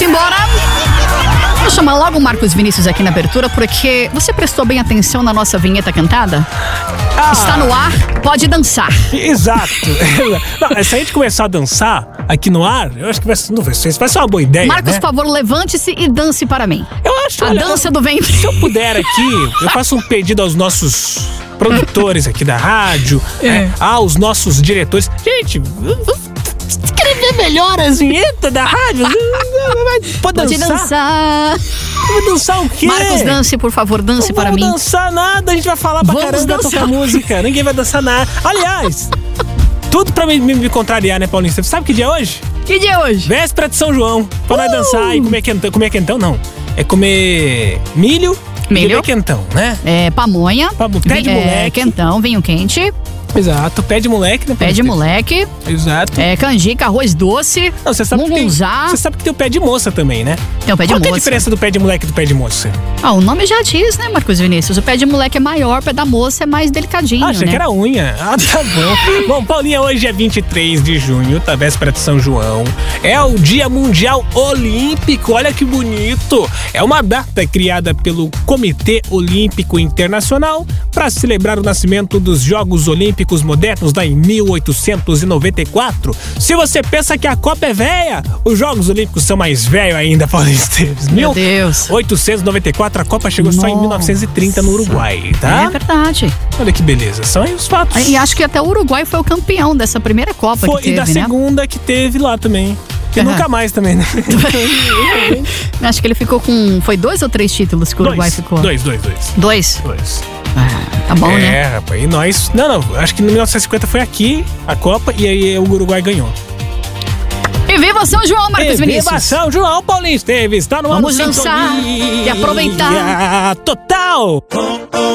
embora. Vou chamar logo o Marcos Vinícius aqui na abertura, porque você prestou bem atenção na nossa vinheta cantada? Está no ar, pode dançar. Exato. Não, se a gente começar a dançar aqui no ar, eu acho que vai ser uma boa ideia, Marcos, né? por favor, levante-se e dance para mim. Eu acho, A dança do ventre. Se eu puder aqui, eu faço um pedido aos nossos produtores aqui da rádio, aos nossos diretores. Gente, escrever melhor as vinhetas da rádio. Pode dançar. Vou dançar o quê? Marcos, dance, por favor, dance para mim. Não vamos dançar nada, a gente vai falar pra Vamos caramba, dançar. tocar música. Ninguém vai dançar nada. Aliás, tudo pra me contrariar, né, Paulinho? Você sabe que dia é hoje? Que dia é hoje? Véspera de São João. Pra nós dançar e comer quentão. Comer quentão, não. É comer milho. E comer quentão, né? Pamonha. Pé de moleque. Quentão, vinho quente. Exato, pé de moleque, né? Pé de moleque. Exato. Canjica, arroz doce. Não, você sabe que tem o pé de moça também, né? Tem o pé de Qual moça. que é a diferença do pé de moleque e do pé de moça? O nome já diz, né, Marcos Vinícius? O pé de moleque é maior, o pé da moça é mais delicadinho, Achei né? que era unha. Tá bom. Bom, Paulinha, hoje é 23 de junho, tá véspera de São João. É o Dia Mundial Olímpico, olha que bonito. É uma data criada pelo Comitê Olímpico Internacional para celebrar o nascimento dos Jogos Olímpicos Modernos lá em 1894. Se você pensa que a Copa é velha, os Jogos Olímpicos são mais velhos ainda, Paulinho Esteves. Meu Deus. 1894, a Copa chegou só em 1930 no Uruguai, tá? É verdade. Olha que beleza, são aí os fatos. E acho que até o Uruguai foi o campeão dessa primeira Copa que teve, E da segunda que teve lá também. E nunca mais também, né? Acho que ele ficou com... Foi 2 ou 3 títulos que o Uruguai ficou? Dois. 2? Tá bom, né? Rapaz. E nós... Não. Acho que em 1950 foi aqui a Copa e aí o Uruguai ganhou. E viva São João, Marcos Vinícius! Viva São João, Paulinho Esteves! Tá no Vamos dançar e aproveitar. Total!